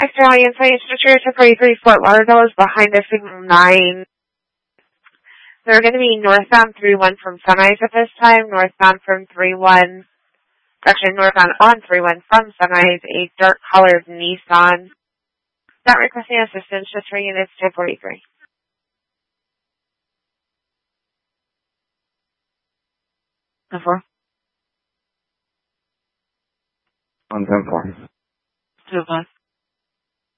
Australian Science District 43 Fort Lauderdale is behind the signal 9. They're going to be northbound 31 from Sunrise at this time, northbound from 31, actually northbound on 31 from Sunrise, a dark colored Nissan. Not requesting assistance, just for units 1043. 10-4. 110-4. 2-5.